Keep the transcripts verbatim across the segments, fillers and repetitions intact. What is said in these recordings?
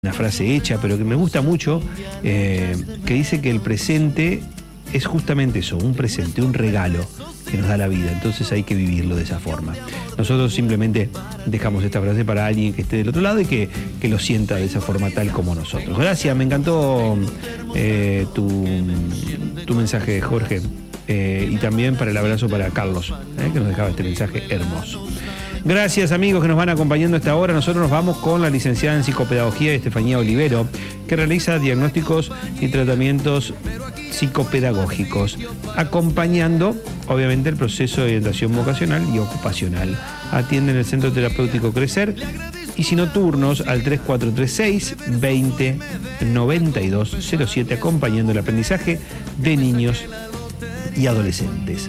una frase hecha, pero que me gusta mucho, eh, que dice que el presente es justamente eso, un presente, un regalo que nos da la vida, entonces hay que vivirlo de esa forma. Nosotros simplemente dejamos esta frase para alguien que esté del otro lado y que, que lo sienta de esa forma tal como nosotros. Gracias, me encantó eh, tu, tu mensaje, Jorge, eh, y también para el abrazo para Carlos, eh, que nos dejaba este mensaje hermoso. Gracias, amigos que nos van acompañando a esta hora. Nosotros nos vamos con la licenciada en psicopedagogía Estefanía Olivero, que realiza diagnósticos y tratamientos psicopedagógicos, acompañando obviamente el proceso de orientación vocacional y ocupacional. Atiende en el Centro Terapéutico Crecer y si no, turnos al tres cuatro tres seis, veinte, noventa y dos cero siete, acompañando el aprendizaje de niños y adolescentes.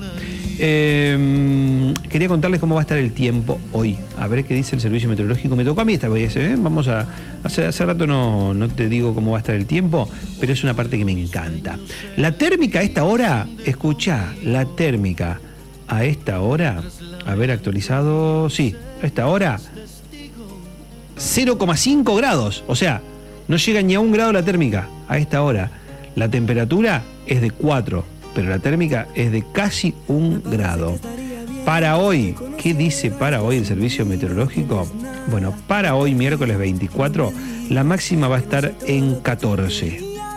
Eh, quería contarles cómo va a estar el tiempo hoy. A ver qué dice el servicio meteorológico. Me tocó a mí esta vez, ¿eh? Vamos a... Hace, hace rato no, no te digo cómo va a estar el tiempo, pero es una parte que me encanta. La térmica a esta hora, escuchá, la térmica a esta hora, a ver, actualizado, sí, a esta hora, cero coma cinco grados. O sea, no llega ni a un grado la térmica a esta hora. La temperatura es de cuatro. Pero la térmica es de casi un grado. Para hoy, ¿qué dice para hoy el servicio meteorológico? Bueno, para hoy, miércoles veinticuatro, la máxima va a estar en catorce.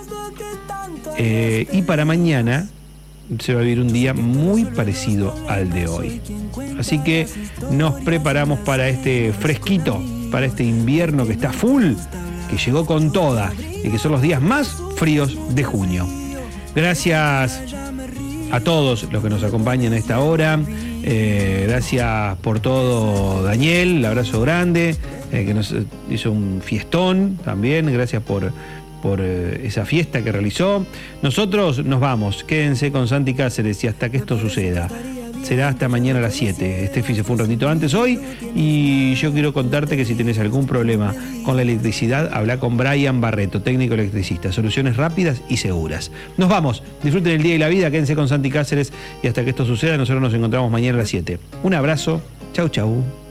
Eh, y para mañana se va a vivir un día muy parecido al de hoy. Así que nos preparamos para este fresquito, para este invierno que está full, que llegó con toda, y que son los días más fríos de junio. Gracias a todos los que nos acompañan a esta hora. Eh, gracias por todo, Daniel, un abrazo grande, eh, que nos hizo un fiestón también. Gracias por, por eh, esa fiesta que realizó. Nosotros nos vamos, quédense con Santi Cáceres y hasta que esto suceda. Será hasta mañana a las siete. Estefi se fue un ratito antes hoy y yo quiero contarte que si tenés algún problema con la electricidad, habla con Brian Barreto, técnico electricista. Soluciones rápidas y seguras. Nos vamos. Disfruten el día y la vida. Quédense con Santi Cáceres y hasta que esto suceda, nosotros nos encontramos mañana a las siete. Un abrazo. Chau, chau.